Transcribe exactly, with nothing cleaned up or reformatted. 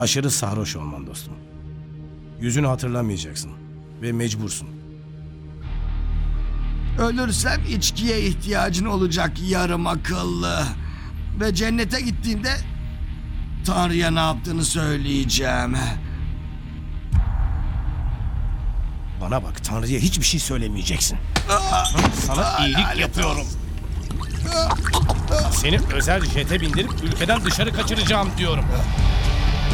Aşırı sarhoş olman dostum. Yüzünü hatırlamayacaksın ve mecbursun. Ölürsem içkiye ihtiyacın olacak yarım akıllı. Ve cennete gittiğimde Tanrı'ya ne yaptığını söyleyeceğim. Bana bak, Tanrı'ya hiçbir şey söylemeyeceksin. Sana iyilik yapıyorum. Seni özel jete bindirip ülkeden dışarı kaçıracağım diyorum.